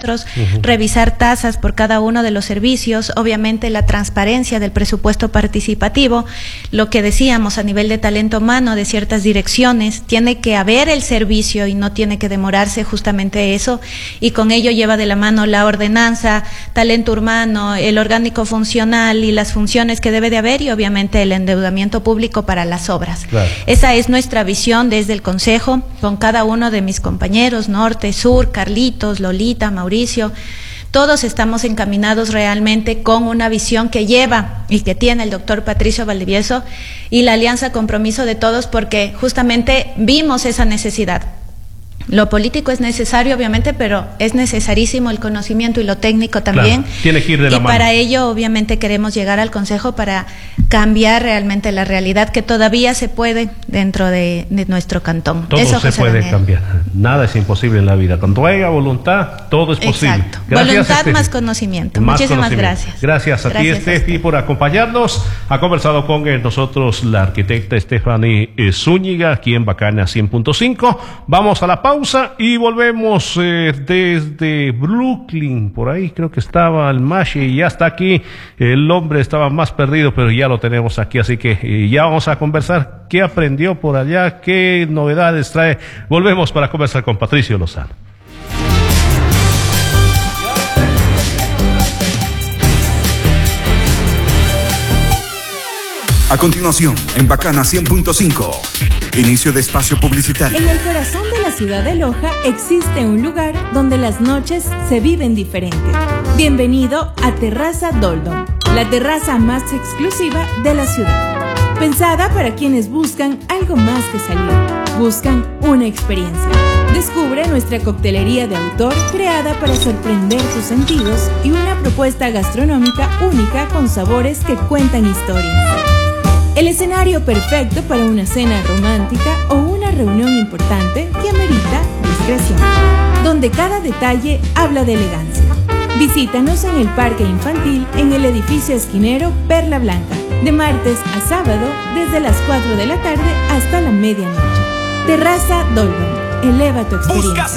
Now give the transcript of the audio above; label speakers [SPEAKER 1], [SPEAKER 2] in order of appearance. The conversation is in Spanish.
[SPEAKER 1] revisar tasas por cada uno de los servicios, obviamente la transparencia del presupuesto participativo, lo que decíamos a nivel de talento humano de ciertas direcciones, tiene que haber el servicio y no tiene que demorarse justamente eso, y con ello lleva de la mano la ordenanza, talento humano, el orgánico funcional y las funciones que debe de haber, y obviamente el endeudamiento público para las obras.
[SPEAKER 2] Claro.
[SPEAKER 1] Esa es nuestra visión desde el Consejo, con cada uno de mis compañeros, Norte, Sur, Carlitos, Lolita, Mauricio. Todos estamos encaminados realmente con una visión que lleva y que tiene el doctor Patricio Valdivieso y la Alianza Compromiso de Todos, porque justamente vimos esa necesidad. Lo político es necesario, obviamente, pero es necesarísimo el conocimiento y lo técnico también.
[SPEAKER 2] Claro, tiene que ir de la mano.
[SPEAKER 1] Y para ello, obviamente, queremos llegar al Consejo para cambiar realmente la realidad que todavía se puede dentro de nuestro cantón.
[SPEAKER 2] Todo
[SPEAKER 1] Eso,
[SPEAKER 2] se
[SPEAKER 1] José
[SPEAKER 2] puede
[SPEAKER 1] Daniel.
[SPEAKER 2] cambiar. Nada es imposible en la vida. Cuando haya voluntad, todo es posible.
[SPEAKER 1] Exacto.
[SPEAKER 2] Gracias,
[SPEAKER 1] Voluntad
[SPEAKER 2] Estefi.
[SPEAKER 1] más conocimiento.
[SPEAKER 2] Más
[SPEAKER 1] Muchísimas
[SPEAKER 2] conocimiento.
[SPEAKER 1] gracias.
[SPEAKER 2] Gracias a ti,
[SPEAKER 1] Gracias a
[SPEAKER 2] Estefi,
[SPEAKER 1] usted.
[SPEAKER 2] por acompañarnos. Ha conversado con nosotros la arquitecta Stephanie Zúñiga, aquí en Bacana 100.5. Vamos a la pausa y volvemos desde Brooklyn. Por ahí creo que estaba el Mashi y ya está aquí. El hombre estaba más perdido, pero ya lo tenemos aquí. Así que ya vamos a conversar qué aprendió por allá, qué novedades trae. Volvemos para conversar con Patricio Lozano.
[SPEAKER 3] A continuación, en Bacana 100.5, inicio de espacio publicitario.
[SPEAKER 4] En el corazón de la ciudad de Loja existe un lugar donde las noches se viven diferentes. Bienvenido a Terraza Doldom, la terraza más exclusiva de la ciudad. Pensada para quienes buscan algo más que salir, buscan una experiencia. Descubre nuestra coctelería de autor creada para sorprender tus sentidos y una propuesta gastronómica única con sabores que cuentan historias. El escenario perfecto para una cena romántica o una reunión importante que amerita discreción, donde cada detalle habla de elegancia. Visítanos en el Parque Infantil en el edificio esquinero Perla Blanca, de martes a sábado desde las 4 de la tarde hasta la medianoche. Terraza Doldom, eleva tu experiencia.